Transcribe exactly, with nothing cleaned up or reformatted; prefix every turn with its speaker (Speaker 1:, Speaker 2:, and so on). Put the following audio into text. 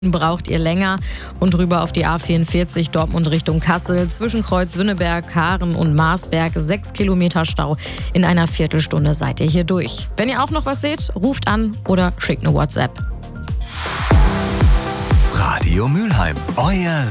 Speaker 1: Braucht ihr länger und rüber auf die A vierundvierzig Dortmund Richtung Kassel zwischen Kreuz Wünneberg, Haaren und Marsberg sechs Kilometer Stau. In einer Viertelstunde seid ihr hier durch. Wenn ihr auch noch was seht, ruft an oder schickt eine WhatsApp.
Speaker 2: Radio Mülheim, euer